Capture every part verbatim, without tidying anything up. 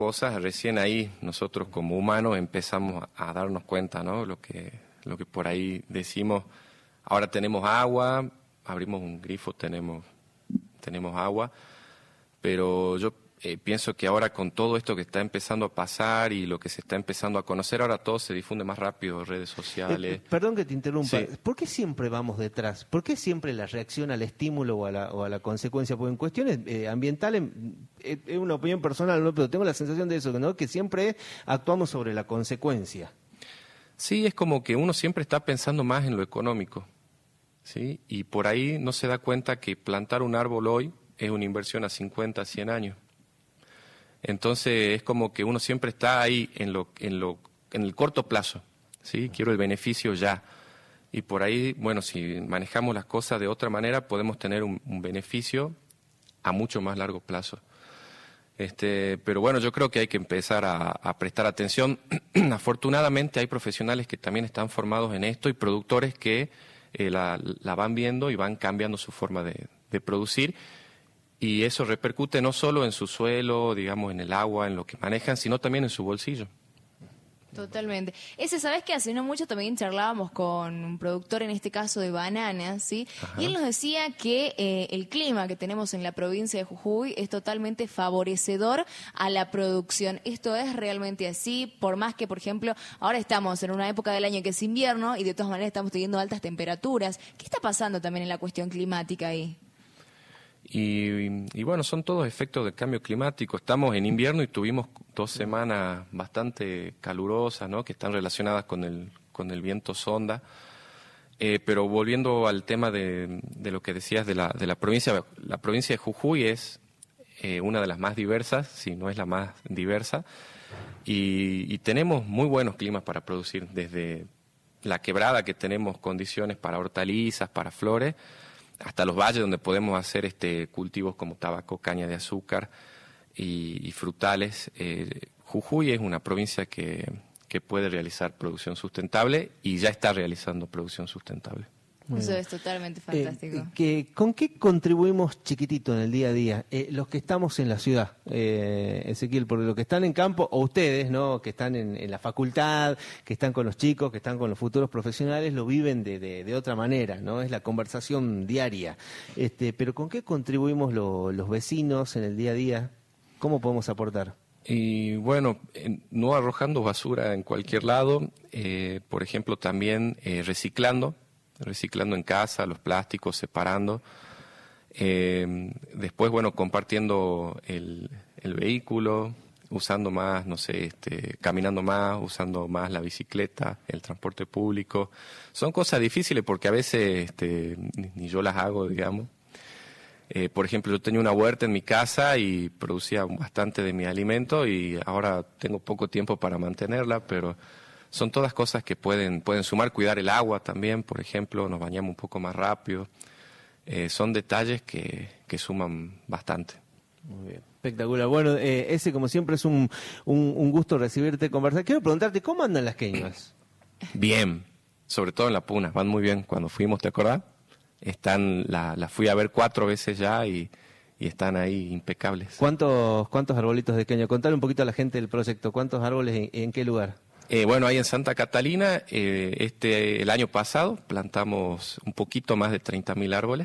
cosas, recién ahí nosotros como humanos empezamos a darnos cuenta, ¿no? Lo que, lo que por ahí decimos, ahora tenemos agua, abrimos un grifo, tenemos, tenemos agua, pero yo eh, pienso que ahora con todo esto que está empezando a pasar y lo que se está empezando a conocer, ahora todo se difunde más rápido, redes sociales. Eh, perdón que te interrumpa, Sí. ¿por qué siempre vamos detrás? ¿Por qué siempre la reacción al estímulo o a la, o a la consecuencia? Porque en cuestiones eh, ambientales, es eh, una opinión personal, ¿no? Pero tengo la sensación de eso, ¿no? Que siempre actuamos sobre la consecuencia. Sí, es como que uno siempre está pensando más en lo económico, ¿sí? Y por ahí no se da cuenta que plantar un árbol hoy es una inversión a cincuenta, cien años. Entonces es como que uno siempre está ahí en lo, en lo, en el corto plazo, ¿sí? Quiero el beneficio ya. Y por ahí, bueno, si manejamos las cosas de otra manera, podemos tener un, un beneficio a mucho más largo plazo. Este, pero bueno, yo creo que hay que empezar a, a prestar atención. Afortunadamente hay profesionales que también están formados en esto y productores que eh, la, la van viendo y van cambiando su forma de, de producir. Y eso repercute no solo en su suelo, digamos, en el agua, en lo que manejan, sino también en su bolsillo. Totalmente. Ese, ¿sabes qué? Hace no mucho también charlábamos con un productor, en este caso de bananas, ¿sí? Ajá. Y él nos decía que eh, el clima que tenemos en la provincia de Jujuy es totalmente favorecedor a la producción. Esto es realmente así, por más que, por ejemplo, ahora estamos en una época del año que es invierno y de todas maneras estamos teniendo altas temperaturas. ¿Qué está pasando también en la cuestión climática ahí? Y, y bueno, son todos efectos del cambio climático. Estamos en invierno y tuvimos dos semanas bastante calurosas, ¿no? Que están relacionadas con el, con el viento sonda. Eh, pero volviendo al tema de, de lo que decías de la, de la provincia, la provincia de Jujuy es eh, una de las más diversas, si no es la más diversa, y, y tenemos muy buenos climas para producir, desde la quebrada, que tenemos condiciones para hortalizas, para flores, hasta los valles donde podemos hacer este cultivos como tabaco, caña de azúcar y, y frutales. Eh, Jujuy es una provincia que, que puede realizar producción sustentable y ya está realizando producción sustentable. Muy Eso bien. es totalmente Eh, fantástico. que, ¿Con qué contribuimos chiquitito en el día a día? Eh, los que estamos en la ciudad, eh, Ezequiel, porque los que están en campo, o ustedes, ¿no? Que están en, en la facultad, que están con los chicos, que están con los futuros profesionales, lo viven de, de, de otra manera, ¿no? Es la conversación diaria. Este, pero ¿con qué contribuimos lo, los vecinos en el día a día? ¿Cómo podemos aportar? Y bueno, en- no arrojando basura en cualquier lado, eh, por ejemplo también eh, reciclando, reciclando en casa los plásticos, separando. Eh, después, bueno, compartiendo el, el vehículo, usando más, no sé, este, caminando más, usando más la bicicleta, el transporte público. Son cosas difíciles porque a veces este, ni, ni yo las hago, digamos. Eh, por ejemplo, yo tenía una huerta en mi casa y producía bastante de mi alimento y ahora tengo poco tiempo para mantenerla, pero son todas cosas que pueden, pueden sumar. Cuidar el agua también, por ejemplo, nos bañamos un poco más rápido. Eh, son detalles que, que suman bastante. Muy bien. Espectacular. Bueno, eh, ese como siempre es un, un, un gusto recibirte, conversar. Quiero preguntarte, ¿cómo andan las queñas? Bien, sobre todo en la Puna, van muy bien. Cuando fuimos, ¿te acordás? Están, la, la fui a ver cuatro veces ya y, y están ahí impecables. ¿Cuántos, cuántos arbolitos de queña? Contale un poquito a la gente del proyecto. ¿Cuántos árboles en, en qué lugar? Eh, bueno, ahí en Santa Catalina, eh, este el año pasado plantamos un poquito más de treinta mil árboles.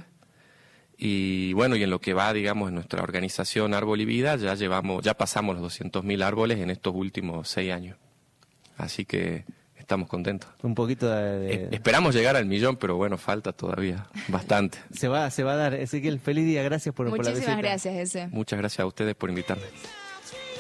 Y bueno, y en lo que va, digamos, en nuestra organización Árbol y Vida, ya llevamos, ya pasamos los doscientos mil árboles en estos últimos seis años. Así que estamos contentos. Un poquito de... de- Eh, esperamos llegar al millón, pero bueno, falta todavía bastante. Se va, se va a dar. Ezequiel, feliz día. Gracias por, por la visita. Muchísimas gracias, ese. Muchas gracias a ustedes por invitarme.